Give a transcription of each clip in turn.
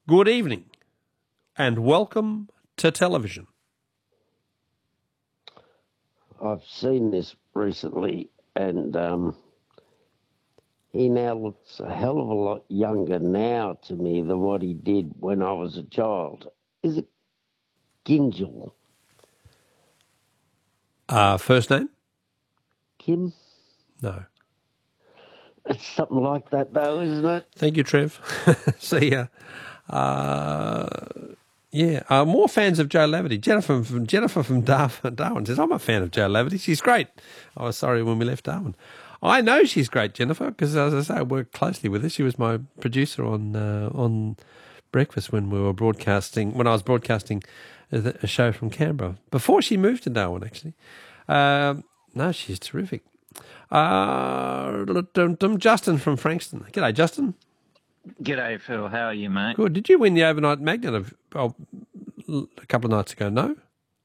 Good evening and welcome to television. I've seen this recently, and he now looks a hell of a lot younger now to me than what he did when I was a child. Is it Gingell? First name? Kim? No. It's something like that, though, isn't it? Thank you, Trev. See ya. More fans of Joe Laverty. Jennifer from Darwin says, I'm a fan of Joe Laverty. She's great. I was sorry when we left Darwin. I know she's great, Jennifer, because as I say, I worked closely with her. She was my producer on Breakfast when we were broadcasting, when I was broadcasting a show from Canberra, before she moved to Darwin, actually. No, she's terrific. Justin from Frankston. G'day, Justin. G'day, Phil. How are you, mate? Good. Did you win the overnight magnet a couple of nights ago? No?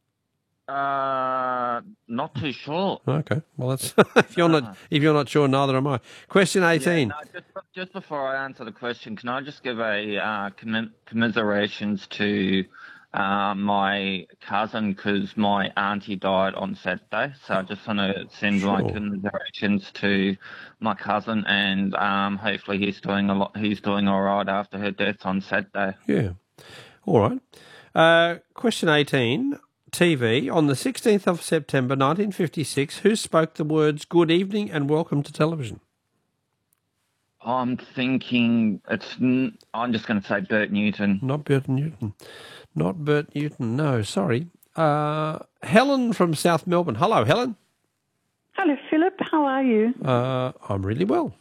Not too sure. Okay. Well, that's if you're not sure, neither am I. Question 18. Yeah, no, just before I answer the question, can I just give a commiserations to my cousin, because my auntie died on Saturday, so I just want to send my commiserations to my cousin, and hopefully he's doing all right after her death on Saturday. Yeah, all right. Question 18. TV on the 16th of September 1956. Who spoke the words "Good evening" and "Welcome to television"? I'm thinking I'm just going to say Bert Newton. Not Bert Newton. Not Bert Newton. No, sorry. Helen from South Melbourne. Hello, Helen. Hello, Philip. How are you? I'm really well.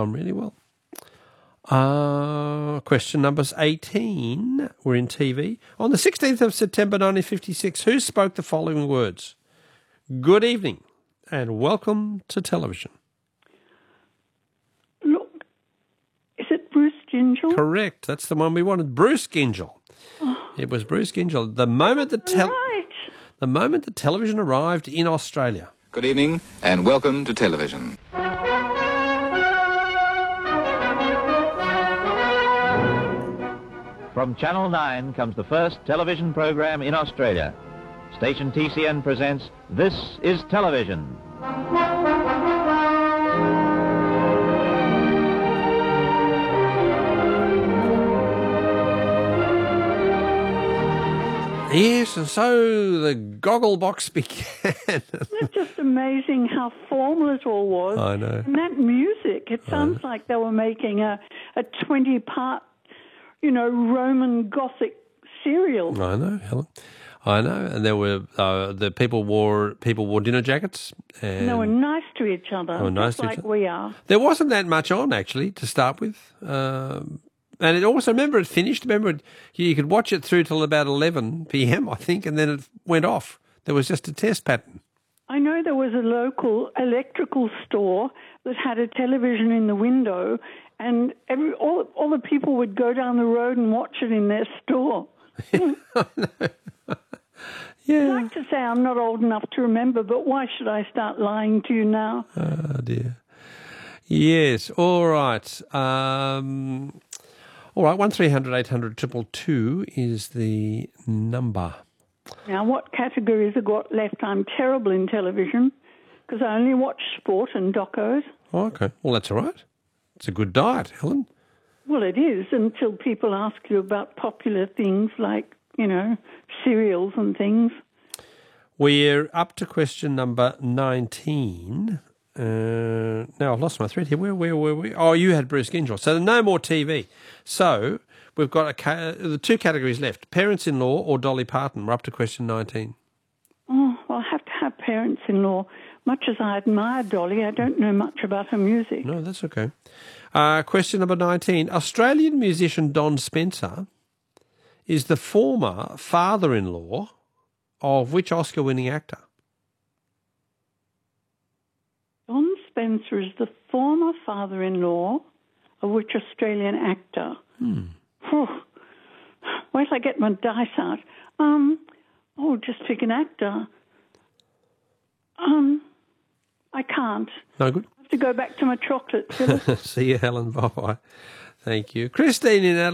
Question numbers 18. We're in TV. On the 16th of September 1956, who spoke the following words? Good evening and welcome to television. Look, is it Bruce Gingell? Correct. That's the one we wanted. Bruce Gingell. Oh. It was Bruce Gingell. The moment the television arrived in Australia. Good evening and welcome to television. From Channel 9 comes the first television program in Australia. Station TCN presents This is Television. Yes, and so the goggle box began. It's just amazing how formal it all was. I know. And that music, it sounds like they were making a 20-part, Roman Gothic serial. I know, Helen. I know. And there were the people wore dinner jackets. And they were nice to each other, just like we are. There wasn't that much on, actually, to start with. And it also, remember, it finished. Remember, you could watch it through till about 11 p.m., I think, and then it went off. There was just a test pattern. I know there was a local electrical store that had a television in the window, and all the people would go down the road and watch it in their store. Yeah. I'd like to say I'm not old enough to remember, but why should I start lying to you now? Oh, dear. Yes, all right. All right, 1300 800 222 is the number. Now, what categories have got left? I'm terrible in television because I only watch sport and docos. Oh, okay. Well, that's all right. It's a good diet, Helen. Well, it is, until people ask you about popular things like, cereals and things. We're up to question number 19. Now I've lost my thread here. Where were we? Oh, you had Bruce Gingell. So no more TV. So we've got the two categories left: parents-in-law or Dolly Parton. We're up to question 19. Oh, well, I have to have parents-in-law. Much as I admire Dolly, I don't know much about her music. No, that's okay. Question number 19. Australian musician Don Spencer is the former father-in-law of which Oscar-winning actor? Don Spencer is the former father-in-law of which Australian actor? Wait till I get my dice out. Just pick an actor. I can't. No good? I have to go back to my chocolate, Philip. See you, Helen. Bye-bye. Thank you. Christine in Adelaide.